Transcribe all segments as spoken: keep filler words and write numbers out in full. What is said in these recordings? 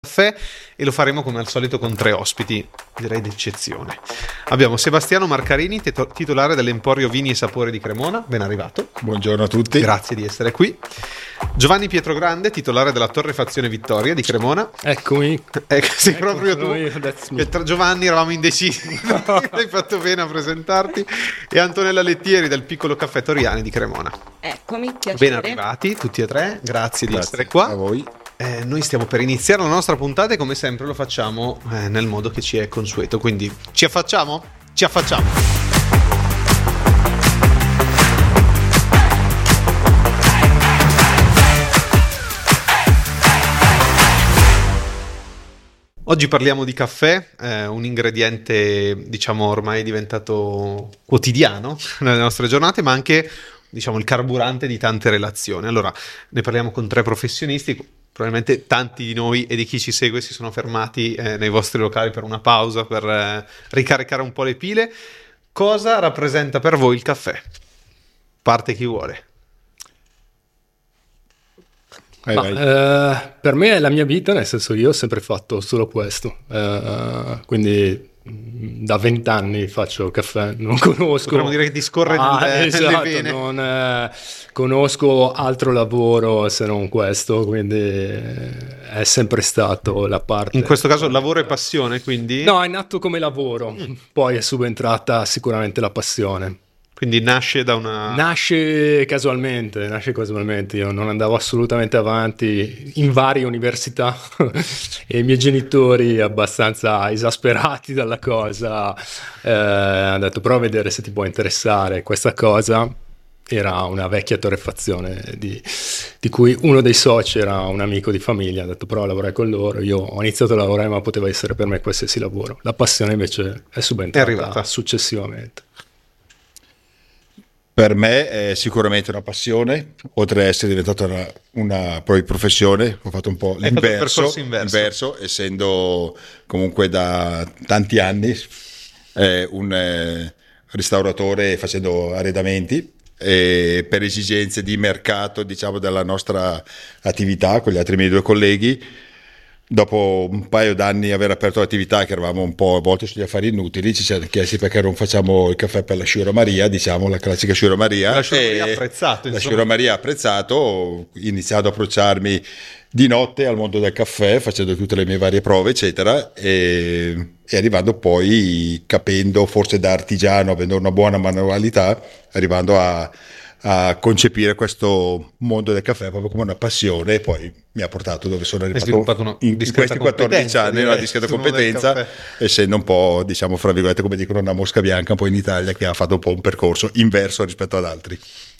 Caffè, e lo faremo come al solito con tre ospiti, direi d'eccezione. Abbiamo Sebastiano Marcarini, tito- titolare dell'Emporio Vini e Sapori di Cremona, ben arrivato. Buongiorno a tutti. Grazie di essere qui. Giovanni Pietrogrande, titolare della Torrefazione Vittoria di Cremona. Eccomi. Ecco, sei Ecco, proprio tu. noi, that's me. Che tra Giovanni eravamo indecisi. Hai fatto bene a presentarti. E Antonella Lettieri del Piccolo Caffè Toriani di Cremona. Eccomi, piacere. Ben arrivati tutti e tre, grazie di Grazie essere qua. a voi. Eh, noi stiamo per iniziare la nostra puntata e come sempre lo facciamo eh, nel modo che ci è consueto, quindi ci affacciamo? Ci affacciamo! Oggi parliamo di caffè, eh, un ingrediente diciamo ormai diventato quotidiano nelle nostre giornate, ma anche diciamo il carburante di tante relazioni. Allora, ne parliamo con tre professionisti. Probabilmente tanti di noi e di chi ci segue si sono fermati eh, nei vostri locali per una pausa, per eh, ricaricare un po' le pile. Cosa rappresenta per voi il caffè? Parte chi vuole. Vai, Ma, vai. eh, per me è la mia vita, nel senso che io ho sempre fatto solo questo. Eh, quindi mh, da vent'anni faccio caffè, non conosco. Potremmo dire che ti scorre Ah, nelle, esatto, nelle vene. non eh, conosco altro lavoro se non questo, quindi eh, è sempre stato la parte. In questo caso lavoro e passione, quindi? No, è nato come lavoro, poi è subentrata sicuramente la passione. Quindi nasce da una... Nasce casualmente, nasce casualmente, io non andavo assolutamente avanti in varie università e i miei genitori, abbastanza esasperati dalla cosa, eh, hanno detto prova a vedere se ti può interessare questa cosa. Era una vecchia torrefazione di, di cui uno dei soci era un amico di famiglia, ha detto prova a lavorare con loro, io ho iniziato a lavorare ma poteva essere per me qualsiasi lavoro. La passione invece è subentrata È arrivata. successivamente. Per me è sicuramente una passione, oltre ad essere diventata una, una propria professione. Ho fatto un po' Hai fatto il l'inverso, percorso inverso. inverso, essendo comunque da tanti anni eh, un eh, restauratore facendo arredamenti. E per esigenze di mercato, diciamo, della nostra attività con gli altri miei due colleghi, dopo un paio d'anni di aver aperto l'attività, che eravamo un po' a volte sugli affari inutili, ci siamo chiesti perché non facciamo il caffè per la Sciuro Maria, diciamo la classica Sciuro Maria. La Sciuro E Maria apprezzato, La insomma. Sciuro Maria apprezzato, ho iniziato ad approcciarmi di notte al mondo del caffè, facendo tutte le mie varie prove, eccetera, e, e arrivando poi, capendo forse da artigiano, avendo una buona manualità, arrivando a a concepire questo mondo del caffè proprio come una passione, e poi mi ha portato dove sono arrivato sviluppato una in, in discreta questi quattordici competenza, anni, una direi, discreta sul mondo del competenza, caffè. essendo un po', diciamo, fra virgolette, come dicono, una mosca bianca un po' in Italia, che ha fatto un po' un percorso inverso rispetto ad altri.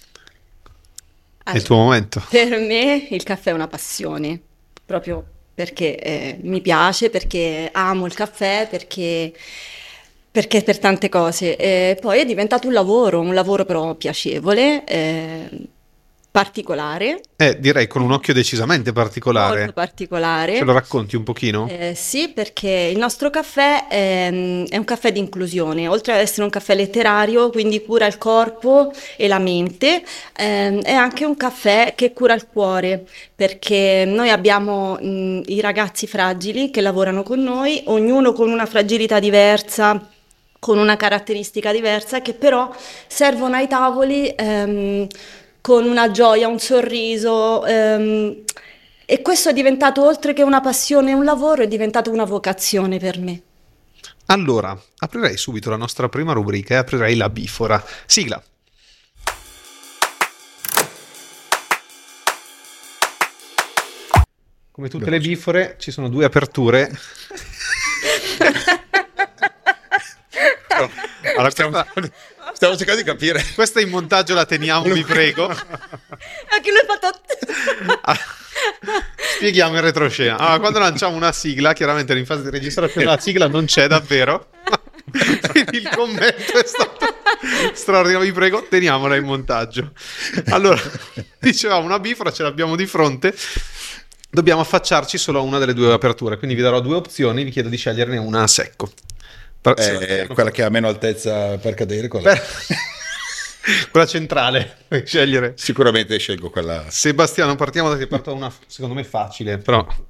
È il tuo momento. Per me il caffè è una passione, proprio perché eh, mi piace, perché amo il caffè, perché, perché per tante cose. E poi è diventato un lavoro, un lavoro però piacevole, eh, particolare, Eh, direi con un occhio decisamente particolare. molto particolare. Ce lo racconti un pochino? Eh, sì, perché il nostro caffè è, è un caffè di inclusione, oltre ad essere un caffè letterario, quindi cura il corpo e la mente, ehm, è anche un caffè che cura il cuore, perché noi abbiamo mh, i ragazzi fragili che lavorano con noi, ognuno con una fragilità diversa, con una caratteristica diversa, che però servono ai tavoli ehm, con una gioia, un sorriso. ehm, E questo è diventato, oltre che una passione e un lavoro, è diventato una vocazione per me. Allora, aprirei subito la nostra prima rubrica e aprirei la bifora. Sigla. Come tutte le bifore, ci sono due aperture. Allora, Stiamo, questa, stiamo cercando di capire. questa in montaggio la teniamo, vi prego. Anche lui ha fatto... Ah, spieghiamo in retroscena. Allora, quando lanciamo una sigla, chiaramente in fase di registrazione la sigla non c'è davvero. Quindi il commento è stato straordinario. Vi prego, teniamola in montaggio. Allora, dicevamo, una bifora ce l'abbiamo di fronte. Dobbiamo affacciarci solo a una delle due aperture. Quindi vi darò due opzioni, vi chiedo di sceglierne una a secco. Per- Eh, quella che ha meno altezza per cadere, quella. per- quella centrale, puoi scegliere. Sicuramente scelgo quella. Sebastiano, partiamo da te, parto da una secondo me facile, però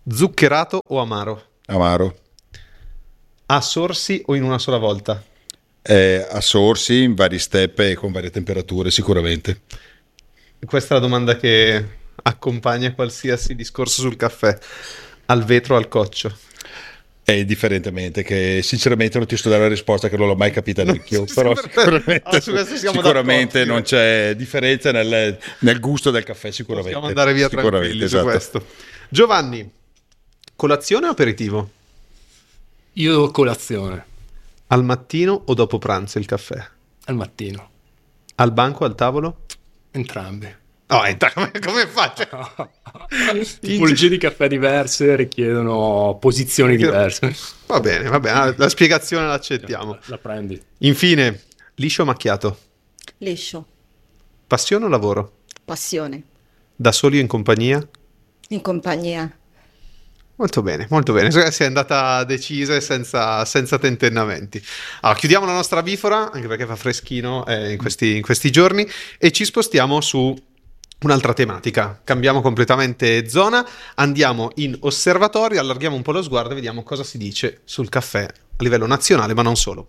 Zuccherato o amaro? Amaro. A sorsi o in una sola volta? Eh, a sorsi, in vari step e con varie temperature sicuramente. Questa è la domanda che accompagna qualsiasi discorso sul caffè. Al vetro o al coccio? E differentemente, che sinceramente non ti sto dando la risposta, che non l'ho mai capita neanch'io, però sicuramente, ah, su questo siamo sicuramente d'accordo. non c'è differenza nel, nel gusto del caffè, sicuramente. Possiamo andare via tranquilli esatto. su questo. Giovanni, colazione o aperitivo? Io colazione. Al mattino o dopo pranzo il caffè? Al mattino. Al banco o al tavolo? Entrambi. Oh, entra- come, come faccio? Tipologie di caffè diverse richiedono posizioni diverse. Va bene, va bene, la spiegazione l'accettiamo. La, la prendi. Infine, liscio o macchiato? Liscio, Passione o lavoro? passione, Da soli o in compagnia? in compagnia. Molto bene, molto bene. Sei andata decisa e senza, senza tentennamenti. Allora, chiudiamo la nostra bifora, anche perché fa freschino eh, in questi, in questi giorni, e ci spostiamo su un'altra tematica. Cambiamo completamente zona, andiamo in osservatorio, allarghiamo un po' lo sguardo e vediamo cosa si dice sul caffè a livello nazionale, ma non solo.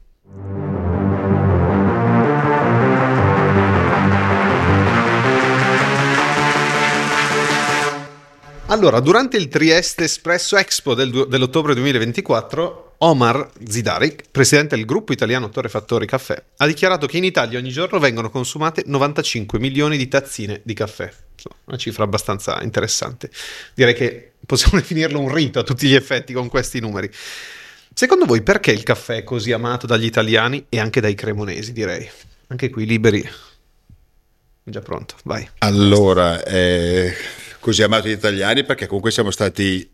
Allora, durante il Trieste Espresso Expo del du- dell'ottobre duemilaventiquattro, Omar Zidarik, presidente del gruppo italiano Torrefattori Caffè, ha dichiarato che in Italia ogni giorno vengono consumate novantacinque milioni di tazzine di caffè. Insomma, una cifra abbastanza interessante. Direi che possiamo definirlo un rito a tutti gli effetti con questi numeri. Secondo voi perché il caffè è così amato dagli italiani e anche dai cremonesi, direi? Anche qui liberi. Già pronto, vai. Allora, eh, così amato gli italiani perché comunque siamo stati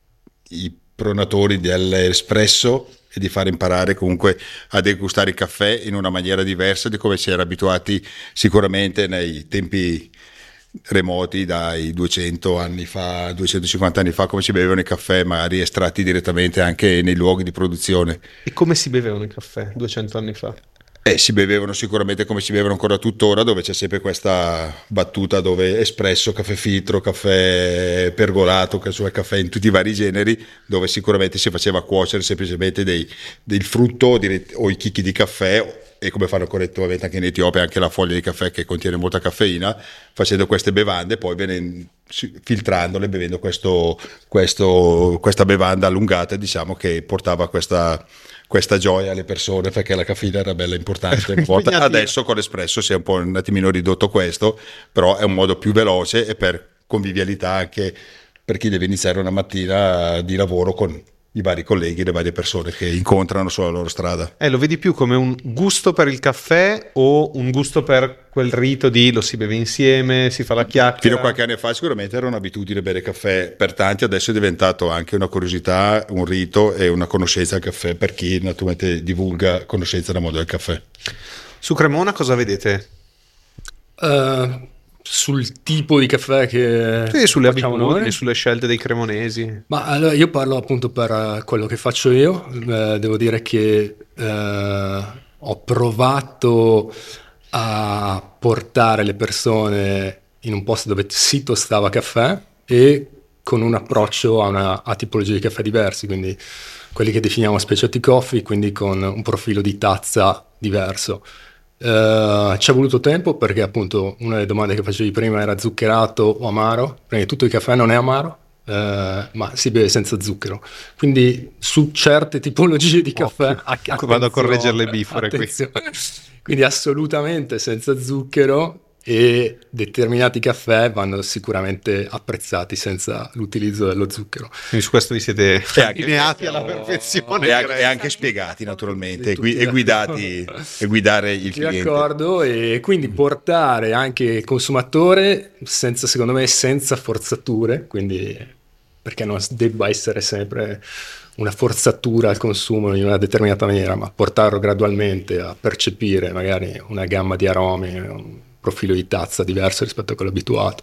i pronatori dell'espresso e di far imparare comunque a degustare il caffè in una maniera diversa di come si era abituati sicuramente nei tempi remoti, dai duecento anni fa, duecentocinquanta anni fa, come si bevevano i caffè magari estratti direttamente anche nei luoghi di produzione. E come si bevevano il caffè duecento anni fa? Eh, si bevevano sicuramente come si bevono ancora tuttora, dove c'è sempre questa battuta dove espresso, caffè filtro, caffè pergolato, cioè caffè in tutti i vari generi, dove sicuramente si faceva cuocere semplicemente dei, del frutto dirett- o i chicchi di caffè, e come fanno correttamente anche in Etiopia, anche la foglia di caffè che contiene molta caffeina, facendo queste bevande, poi bene, filtrandole, bevendo questo, questo, questa bevanda allungata, diciamo, che portava questa... questa gioia alle persone, perché la caffeina era bella importante una volta. Adesso con l'espresso si è un po' un attimino ridotto questo, però è un modo più veloce e per convivialità anche per chi deve iniziare una mattina di lavoro con i vari colleghi, le varie persone che incontrano sulla loro strada. Eh, lo vedi più come un gusto per il caffè o un gusto per quel rito di lo si beve insieme, si fa la chiacchiera? Fino a qualche anno fa sicuramente era un'abitudine bere caffè per tanti, adesso è diventato anche una curiosità, un rito e una conoscenza del caffè per chi naturalmente divulga conoscenza del mondo del caffè. Su Cremona cosa vedete? Uh, sul tipo di caffè che sì, sulle facciamo abitudini, noi. sulle scelte dei cremonesi. Ma allora io parlo appunto per uh, quello che faccio io. Uh, devo dire che uh, ho provato a portare le persone in un posto dove si tostava caffè e con un approccio a una a tipologia di caffè diversi, quindi quelli che definiamo specialty coffee, quindi con un profilo di tazza diverso. Uh, ci è voluto tempo perché appunto una delle domande che facevi prima era zuccherato o amaro, perché tutto il caffè non è amaro, uh, ma si beve senza zucchero, quindi su certe tipologie di caffè oh, vado a correggere le bifore qui. Quindi assolutamente senza zucchero, e determinati caffè vanno sicuramente apprezzati senza l'utilizzo dello zucchero. Quindi su questo vi siete allineati alla no, perfezione e anche, e anche spiegati naturalmente e guidati e guidare il cliente. D'accordo, e quindi portare anche il consumatore senza, secondo me, senza forzature, quindi perché non debba essere sempre una forzatura al consumo in una determinata maniera, ma portarlo gradualmente a percepire magari una gamma di aromi, un profilo di tazza diverso rispetto a quello abituato.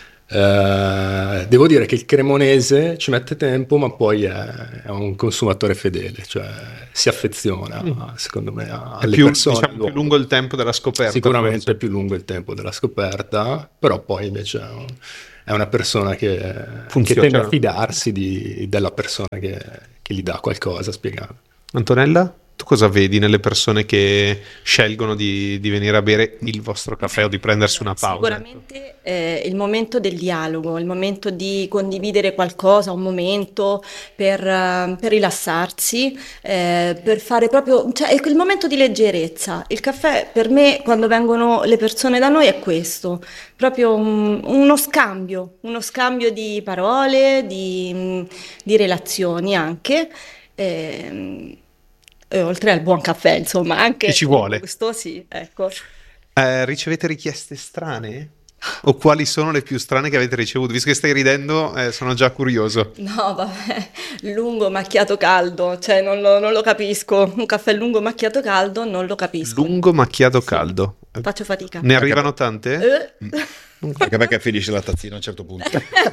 Eh, devo dire che il cremonese ci mette tempo, ma poi è, è un consumatore fedele, cioè si affeziona, mm. secondo me, alle più, persone. Diciamo, più lungo il tempo della scoperta. Sicuramente è più lungo il tempo della scoperta, però poi invece è una persona che, che tende a fidarsi di, della persona che, che gli dà qualcosa spiegando. Antonella, tu cosa vedi nelle persone che scelgono di, di venire a bere il vostro caffè o di prendersi una pausa? Sicuramente eh, il momento del dialogo, il momento di condividere qualcosa, un momento per, uh, per rilassarsi, eh, per fare proprio, cioè è il momento di leggerezza. Il caffè per me, quando vengono le persone da noi, è questo, proprio un, uno scambio, uno scambio di parole, di, di relazioni anche. Eh, E oltre al buon caffè, insomma, anche che ci vuole. Questo sì, ecco. Eh, ricevete richieste strane? O quali sono le più strane che avete ricevuto? Visto che stai ridendo, eh, sono già curioso. No, vabbè, lungo macchiato caldo, cioè non lo, non lo capisco. Un caffè lungo macchiato caldo non lo capisco. Lungo macchiato Sì. caldo. Faccio fatica. Ne arrivano tante? Eh? Anche perché finisce la tazzina a un certo punto.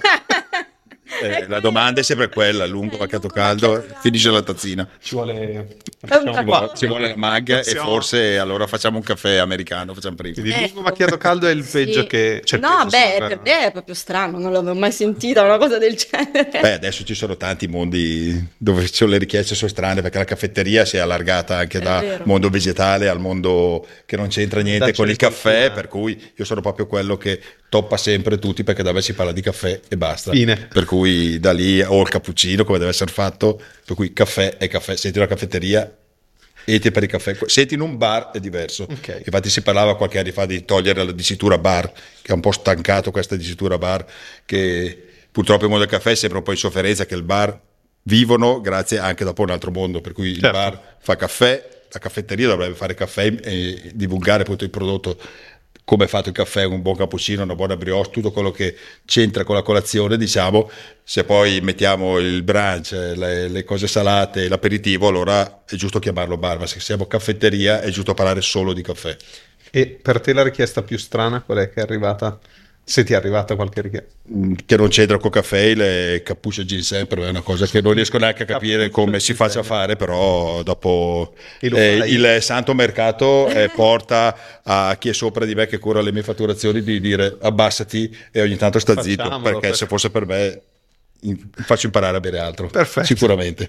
Eh, la domanda è sempre quella, lungo macchiato caldo, finisce la tazzina. Ci vuole... Ci vuole, ci vuole la mag Possiamo... e forse allora facciamo un caffè americano, facciamo prima. Quindi il Ecco. lungo macchiato caldo è il peggio Sì. che... Cioè, no, peggio, beh, sembra- per me è proprio strano, non l'avevo mai sentita una cosa del genere. Beh, adesso ci sono tanti mondi dove ci sono le richieste sono strane, perché la caffetteria si è allargata anche È da vero. mondo vegetale al mondo che non c'entra niente Da con il celibato, caffè, eh. per cui io sono proprio quello che toppa sempre tutti, perché da me si parla di caffè e basta. Fine. Per cui da lì, o il cappuccino come deve essere fatto, per cui caffè è caffè, senti una caffetteria, eti per il caffè, senti in un bar è diverso. Ok. Infatti si parlava qualche anno fa di togliere la dicitura bar, che ha un po' stancato questa dicitura bar, che purtroppo il mondo del caffè è sempre un po' in sofferenza, che il bar vivono grazie anche dopo un altro mondo, per cui Certo. il bar fa caffè, la caffetteria dovrebbe fare caffè e divulgare appunto il prodotto, come è fatto il caffè, un buon cappuccino, una buona brioche, tutto quello che c'entra con la colazione, diciamo. Se poi mettiamo il brunch, le, le cose salate, l'aperitivo, allora è giusto chiamarlo bar, ma se siamo caffetteria è giusto parlare solo di caffè. E per te la richiesta più strana qual è che è arrivata? Se ti è arrivata qualche richiesta? Che non c'entra con caffè, le cappuccio ginseng per me è una cosa che non riesco neanche a capire Cappuccio come si ginseng. faccia a fare, però dopo E lo eh, fai? il santo mercato eh, porta a chi è sopra di me che cura le mie fatturazioni di dire abbassati e ogni tanto sta zitto, Facciamolo, perché per- se fosse per me in- faccio imparare a bere altro. Perfetto. Sicuramente.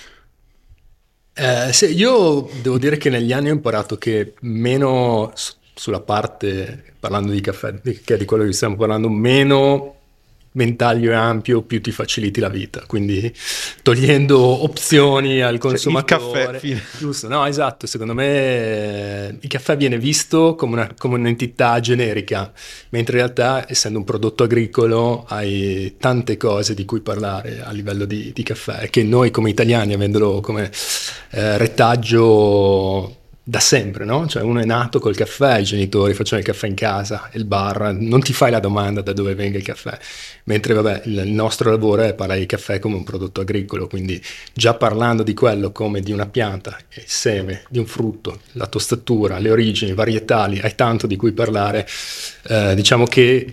Eh, sì, io devo dire che negli anni ho imparato che meno su- sulla parte, parlando di caffè, di- che è di quello che stiamo parlando, meno ventaglio è ampio, più ti faciliti la vita. Quindi togliendo opzioni al il consumatore. caffè, fine. Giusto, no, esatto. Secondo me eh, il caffè viene visto come, una, come un'entità generica, mentre in realtà, essendo un prodotto agricolo, hai tante cose di cui parlare a livello di, di caffè, che noi come italiani, avendolo come eh, retaggio da sempre, no? Cioè uno è nato col caffè, i genitori facevano il caffè in casa, il bar, non ti fai la domanda da dove venga il caffè, mentre vabbè il, il nostro lavoro è parlare di caffè come un prodotto agricolo, quindi già parlando di quello come di una pianta, il seme, di un frutto, la tostatura, le origini, i varietali, hai tanto di cui parlare, eh, diciamo che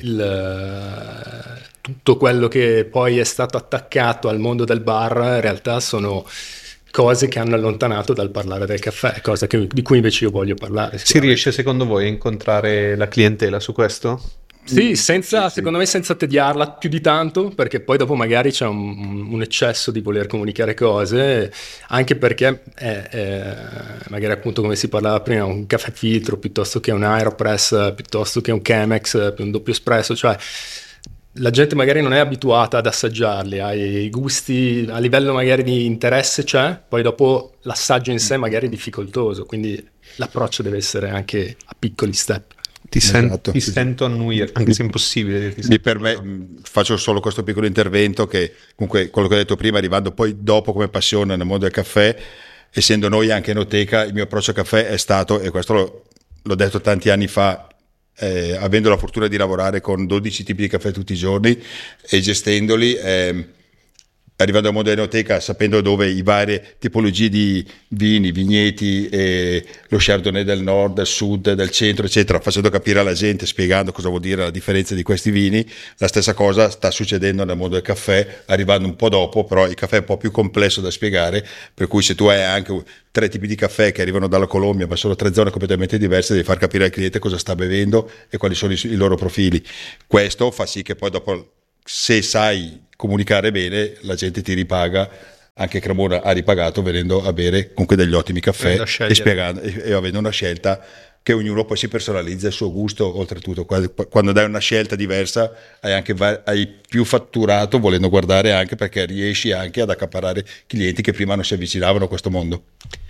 il, tutto quello che poi è stato attaccato al mondo del bar in realtà sono cose che hanno allontanato dal parlare del caffè, cosa che- di cui invece io voglio parlare. Si riesce secondo voi a incontrare la clientela su questo? Sì, senza, Sì, sì. secondo me senza tediarla più di tanto, perché poi dopo magari c'è un, un eccesso di voler comunicare cose, anche perché è, è, magari appunto come si parlava prima, un caffè filtro piuttosto che un Aeropress, piuttosto che un Chemex, più un doppio espresso, cioè la gente magari non è abituata ad assaggiarli, ai gusti, a livello magari di interesse c'è, poi dopo l'assaggio in sé magari è difficoltoso, quindi l'approccio deve essere anche a piccoli step. Ti, sen- Esatto. ti sento annuire, anche se è impossibile dirti. Mi perme- mh, faccio solo questo piccolo intervento che comunque quello che ho detto prima, arrivando poi dopo come passione nel mondo del caffè, essendo noi anche enoteca, il mio approccio al caffè è stato, e questo lo- l'ho detto tanti anni fa, eh, avendo la fortuna di lavorare con dodici tipi di caffè tutti i giorni e gestendoli, ehm, arrivando al mondo dell'enoteca, sapendo dove i varie tipologie di vini, vigneti, e lo Chardonnay del nord, del sud, del centro, eccetera, facendo capire alla gente, spiegando cosa vuol dire la differenza di questi vini, la stessa cosa sta succedendo nel mondo del caffè, arrivando un po' dopo, però il caffè è un po' più complesso da spiegare, per cui se tu hai anche tre tipi di caffè che arrivano dalla Colombia, ma sono tre zone completamente diverse, devi far capire al cliente cosa sta bevendo e quali sono i, i loro profili. Questo fa sì che poi dopo se sai comunicare bene, la gente ti ripaga. Anche Cremona ha ripagato venendo a bere comunque degli ottimi caffè e, spiegando, e, e avendo una scelta che ognuno poi si personalizza il suo gusto. Oltretutto, quando dai una scelta diversa hai anche hai più fatturato, volendo guardare, anche perché riesci anche ad accaparrare clienti che prima non si avvicinavano a questo mondo.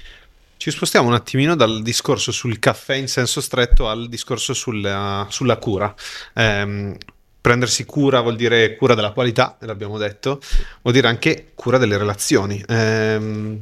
Ci spostiamo un attimino dal discorso sul caffè in senso stretto al discorso sulla, sulla cura. Ehm, Prendersi cura vuol dire cura della qualità, l'abbiamo detto, vuol dire anche cura delle relazioni. Ehm,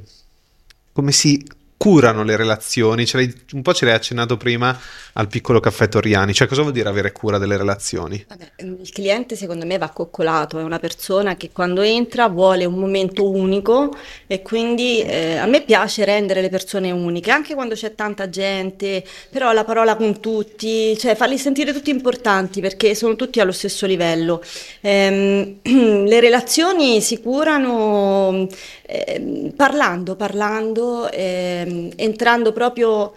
come si curano le relazioni? Ce l'hai, un po' ce l'hai accennato prima al piccolo caffè Torriani, cioè cosa vuol dire avere cura delle relazioni? Vabbè, il cliente secondo me va coccolato, è una persona che quando entra vuole un momento unico e quindi eh, a me piace rendere le persone uniche, anche quando c'è tanta gente, però la parola con tutti, cioè farli sentire tutti importanti perché sono tutti allo stesso livello. Ehm, le relazioni si curano eh, parlando, parlando, ehm, entrando proprio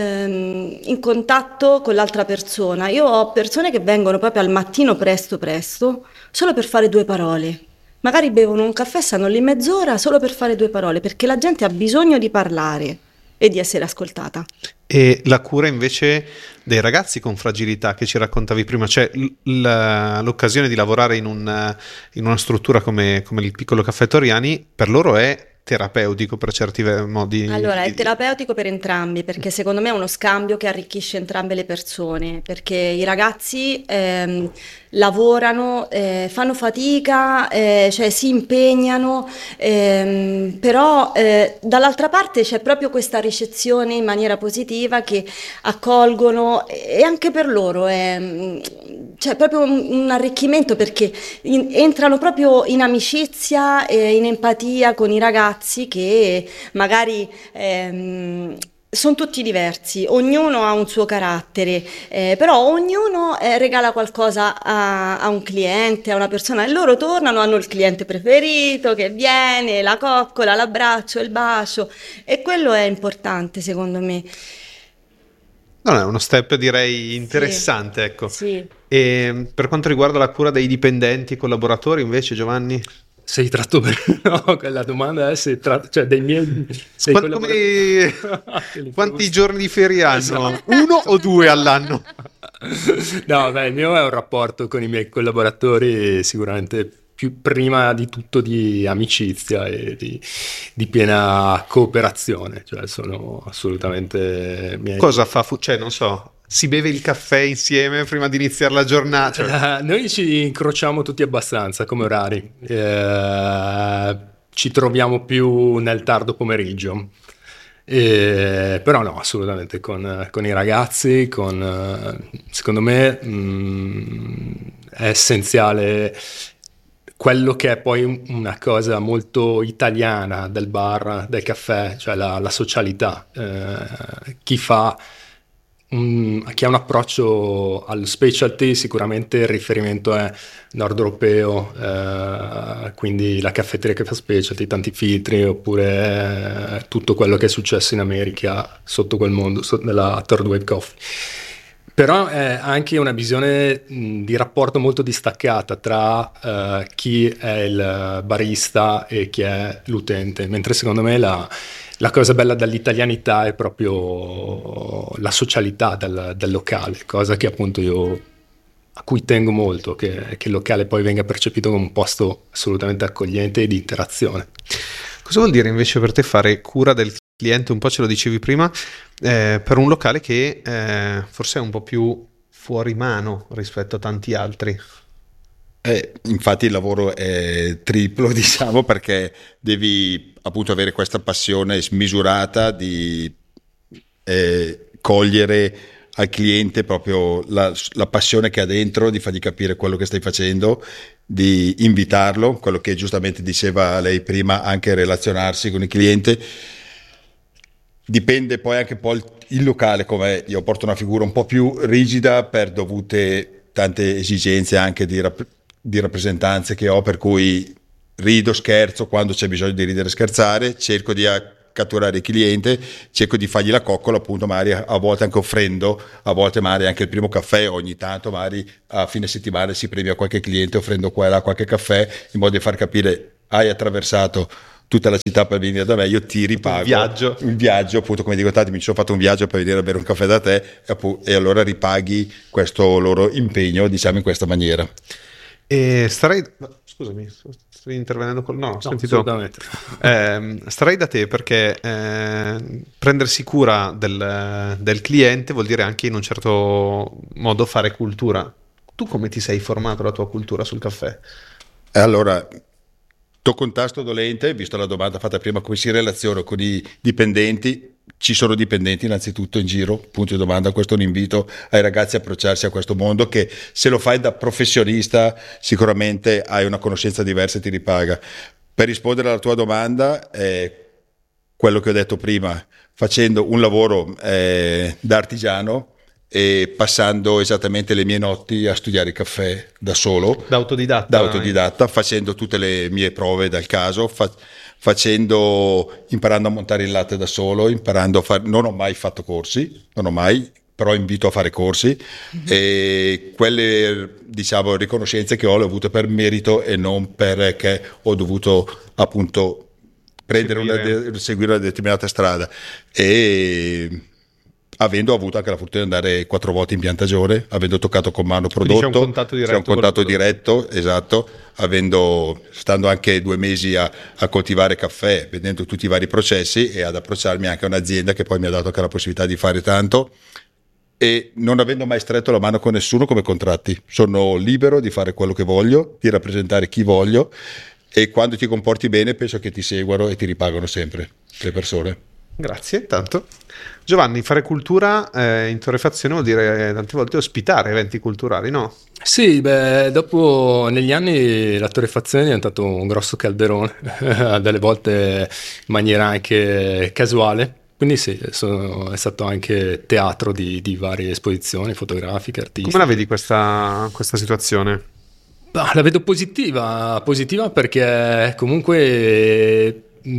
ehm, in contatto con l'altra persona. Io ho persone che vengono proprio al mattino presto presto solo per fare due parole. Magari bevono un caffè, stanno lì mezz'ora solo per fare due parole, perché la gente ha bisogno di parlare e di essere ascoltata. E la cura invece dei ragazzi con fragilità che ci raccontavi prima, cioè l- l'occasione di lavorare in, un, in una struttura come, come il piccolo caffè Torriani, per loro è terapeutico per certi modi? Allora, è terapeutico per entrambi, perché secondo me è uno scambio che arricchisce entrambe le persone, perché i ragazzi ehm, lavorano, eh, fanno fatica, eh, cioè si impegnano, ehm, però eh, dall'altra parte c'è proprio questa ricezione in maniera positiva che accolgono, e anche per loro è cioè, proprio un, un arricchimento, perché in, entrano proprio in amicizia e in empatia con i ragazzi che magari ehm, sono tutti diversi, ognuno ha un suo carattere, eh, però ognuno eh, regala qualcosa a, a un cliente, a una persona, e loro tornano, hanno il cliente preferito che viene, la coccola, l'abbraccio, il bacio, e quello è importante secondo me. No, è uno step direi interessante, Sì, ecco. sì. E per quanto riguarda la cura dei dipendenti e collaboratori invece, Giovanni? Se li tratto bene, no, quella domanda è se tratto, cioè dei miei dei Quanti, come... Quanti giorni di ferie hanno? Esatto. Uno o due all'anno? No, beh, il mio è un rapporto con i miei collaboratori sicuramente più prima di tutto di amicizia e di, di piena cooperazione, cioè sono assolutamente miei... Cosa fa? Fu- cioè non so, si beve il caffè insieme prima di iniziare la giornata? Cioè... Uh, noi ci incrociamo tutti abbastanza come orari, uh, ci troviamo più nel tardo pomeriggio. Eh, però no, assolutamente con, con i ragazzi, con, secondo me mh, è essenziale quello che è poi una cosa molto italiana del bar, del caffè, cioè la, la socialità. Eh, chi fa un, chi ha un approccio al specialty, sicuramente il riferimento è nord europeo, eh, quindi la caffetteria che fa specialty, tanti filtri, oppure eh, tutto quello che è successo in America sotto quel mondo, sotto, nella third wave coffee. Però è anche una visione mh, di rapporto molto distaccata tra uh, chi è il barista e chi è l'utente, mentre secondo me la, la cosa bella dell'italianità è proprio la socialità del, del locale, cosa che appunto io a cui tengo molto, che, che il locale poi venga percepito come un posto assolutamente accogliente e di interazione. Cosa vuol dire invece per te fare cura del cliente? Un po' ce lo dicevi prima, eh, per un locale che eh, forse è un po' più fuori mano rispetto a tanti altri. Eh, infatti il lavoro è triplo, diciamo, perché devi appunto avere questa passione smisurata di eh, cogliere al cliente proprio la, la passione che ha dentro, di fargli capire quello che stai facendo, di invitarlo, quello che giustamente diceva lei prima, anche relazionarsi con il cliente. Dipende poi anche un po' il, il locale com'è. Io porto una figura un po' più rigida per dovute tante esigenze anche di, rap- di rappresentanze che ho, per cui rido, scherzo quando c'è bisogno di ridere e scherzare, cerco di, a- catturare il cliente, cerco di fargli la coccola, appunto magari a volte anche offrendo, a volte magari anche il primo caffè, ogni tanto magari a fine settimana si premia qualche cliente offrendo qua e là qualche caffè, in modo di far capire: hai attraversato tutta la città per venire da me, io ti ripago un viaggio, un viaggio appunto, come dico tanti, mi sono fatto un viaggio per venire a bere un caffè da te, e, appunto, e allora ripaghi questo loro impegno, diciamo, in questa maniera. E starei, scusami, stai intervenendo col no, ho No, sentito. assolutamente. Eh, starei da te perché eh, prendersi cura del, del cliente vuol dire anche in un certo modo fare cultura. Tu come ti sei formato la tua cultura sul caffè? E allora, tocco un tasto dolente, visto la domanda fatta prima, come si relaziona con i dipendenti. Ci sono dipendenti innanzitutto in giro, punto di domanda. Questo è un invito ai ragazzi a approcciarsi a questo mondo, che se lo fai da professionista sicuramente hai una conoscenza diversa e ti ripaga. Per rispondere alla tua domanda, eh, quello che ho detto prima, facendo un lavoro eh, da artigiano e passando esattamente le mie notti a studiare il caffè da solo, Da autodidatta? da autodidatta, facendo tutte le mie prove dal caso, fa- facendo, imparando a montare il latte da solo, imparando a fare, non ho mai fatto corsi, non ho mai, però invito a fare corsi, mm-hmm. E quelle, diciamo, riconoscenze che ho le ho avute per merito e non perché ho dovuto appunto prendere seguire una, seguire una determinata strada, e avendo avuto anche la fortuna di andare quattro volte in piantagione, avendo toccato con mano prodotto, c'è un contatto diretto, c'è un contatto diretto, esatto, avendo, stando anche due mesi a, a coltivare caffè, vedendo tutti i vari processi e ad approcciarmi anche a un'azienda che poi mi ha dato anche la possibilità di fare tanto, e non avendo mai stretto la mano con nessuno come contratti. Sono libero di fare quello che voglio, di rappresentare chi voglio, e quando ti comporti bene penso che ti seguano e ti ripagano sempre le persone. Grazie, tanto. Giovanni, fare cultura eh, in torrefazione vuol dire tante volte ospitare eventi culturali, no? Sì, beh, dopo negli anni la torrefazione è diventato un grosso calderone, delle volte in maniera anche casuale. Quindi sì, sono, è stato anche teatro di, di varie esposizioni fotografiche, artistiche. Come la vedi questa, questa situazione? Bah, la vedo positiva, positiva perché comunque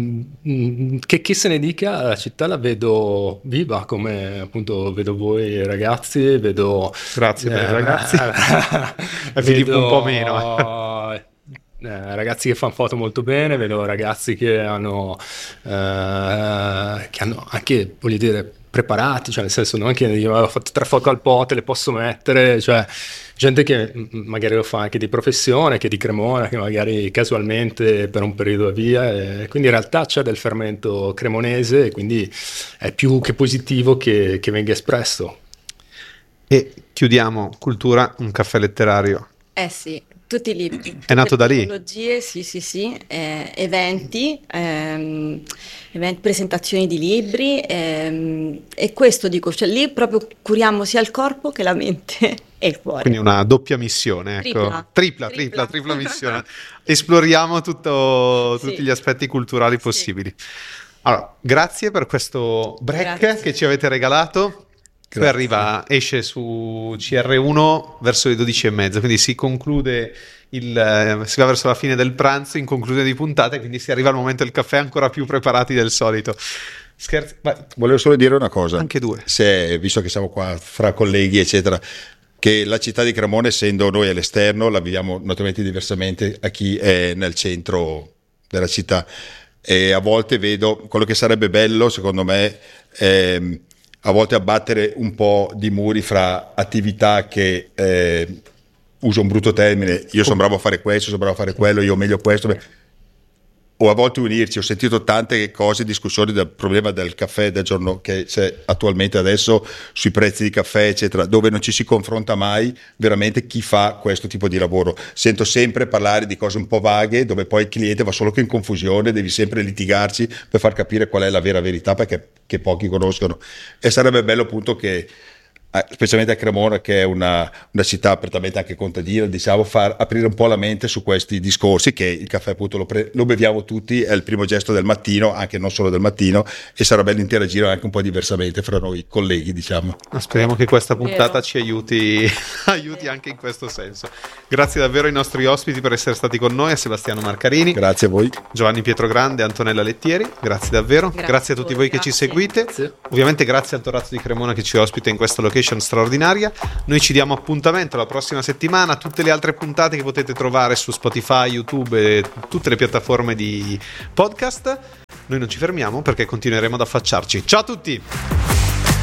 che chi se ne dica, la città la vedo viva, come appunto vedo voi ragazzi, vedo grazie per eh, i ragazzi e Filippo un po' meno eh, ragazzi che fanno foto molto bene, vedo ragazzi che hanno eh, che hanno anche, voglio dire, preparati, cioè nel senso non che io ho fatto tre foto al po', te le posso mettere, cioè gente che magari lo fa anche di professione, che di Cremona, che magari casualmente per un periodo è via, e quindi in realtà c'è del fermento cremonese, e quindi è più che positivo che, che venga espresso. E chiudiamo, cultura, un caffè letterario. Eh sì, tutti i libri. È nato da lì? Sì, sì, sì, eh, eventi, ehm, eventi, presentazioni di libri, ehm, e questo dico, cioè lì proprio curiamo sia il corpo che la mente e il cuore. Quindi una doppia missione, ecco. Tripla, tripla, tripla, tripla, tripla missione. Esploriamo tutto, tutti sì. gli aspetti culturali possibili. Sì. Allora, grazie per questo break grazie. che ci avete regalato. Poi arriva, esce su C R uno verso le dodici e mezza, quindi si conclude il, eh, si va verso la fine del pranzo in conclusione di puntata, e quindi si arriva al momento del caffè ancora più preparati del solito. Scherzi, vai. Volevo solo dire una cosa, anche due, se, visto che siamo qua fra colleghi eccetera, che la città di Cremona, essendo noi all'esterno, la viviamo naturalmente diversamente a chi è nel centro della città, e a volte vedo quello che sarebbe bello secondo me è a volte abbattere un po' di muri fra attività che, eh, uso un brutto termine, io sono bravo a fare questo, sono bravo a fare quello, io ho meglio questo, o a volte unirci. Ho sentito tante cose, discussioni del problema del caffè del giorno che c'è attualmente adesso sui prezzi di caffè eccetera, dove non ci si confronta mai veramente chi fa questo tipo di lavoro. Sento sempre parlare di cose un po' vaghe, dove poi il cliente va solo che in confusione, devi sempre litigarci per far capire qual è la vera verità, perché che pochi conoscono. E sarebbe bello appunto che specialmente a Cremona, che è una, una città apertamente anche contadina, diciamo, far aprire un po' la mente su questi discorsi, che il caffè appunto lo, pre- lo beviamo tutti, è il primo gesto del mattino, anche non solo del mattino, e sarà bello interagire anche un po' diversamente fra noi colleghi, diciamo. Speriamo che questa puntata Vero. ci aiuti, aiuti anche in questo senso. Grazie davvero ai nostri ospiti per essere stati con noi, a Sebastiano Marcarini, Grazie a voi. Giovanni Pietrogrande e Antonella Lettieri, grazie davvero, grazie, Grazie a tutti a voi voi, che ci grazie. seguite, Grazie. ovviamente grazie al Torazzo di Cremona che ci ospita in questa location straordinaria. Noi ci diamo appuntamento la prossima settimana, tutte le altre puntate che potete trovare su Spotify, YouTube e tutte le piattaforme di podcast. Noi non ci fermiamo perché continueremo ad affacciarci. Ciao a tutti!